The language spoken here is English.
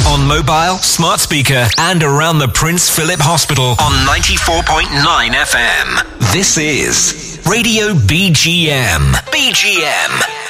On mobile, smart speaker, and around the Prince Philip Hospital on 94.9 FM. This is Radio BGM. BGM.